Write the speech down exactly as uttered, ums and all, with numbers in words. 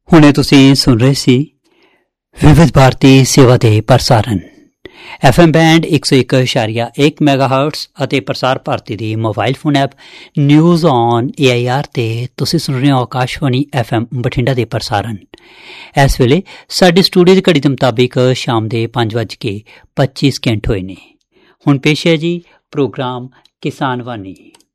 ਹੁਣੇ ਤੁਸੀਂ ਸੁਣ ਰਹੇ ਸੀ ਵਿਵਿਧ ਭਾਰਤੀ ਸੇਵਾ ਦੇ ਪ੍ਰਸਾਰਣ ਐਫ ਐਮ ਬੈਂਡ ਇੱਕ ਸੌ ਇੱਕ ਇਸ਼ਾਰੀਆ ਇੱਕ ਮੈਗਾ ਹਰਟਸ ਅਤੇ ਪ੍ਰਸਾਰ ਭਾਰਤੀ ਦੀ mobile phone app news on A I R 'ਤੇ ਤੁਸੀਂ ਸੁਣ ਰਹੇ ਹੋ ਆਕਾਸ਼ਵਾਣੀ ਐਫ ਐਮ ਬਠਿੰਡਾ ਦੇ ਪ੍ਰਸਾਰਣ। ਇਸ ਵੇਲੇ ਸਾਡੇ ਸਟੂਡੀਓ ਦੀ ਘੜੀ ਦੇ ਮੁਤਾਬਿਕ ਸ਼ਾਮ ਦੇ ਪੰਜ ਵੱਜ ਕੇ ਪੱਚੀ ਸਕਿੰਟ ਹੋਏ ਨੇ। ਹੁਣ ਪੇਸ਼ ਹੈ ਜੀ ਪ੍ਰੋਗਰਾਮ ਕਿਸਾਨ ਵਾਨੀ।